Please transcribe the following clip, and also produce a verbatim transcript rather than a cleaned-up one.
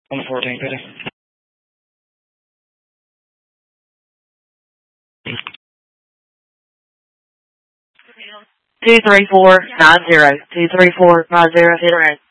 On the fourteen, Petty. Two three four nine zero. Two three four nine zero. Hit or miss.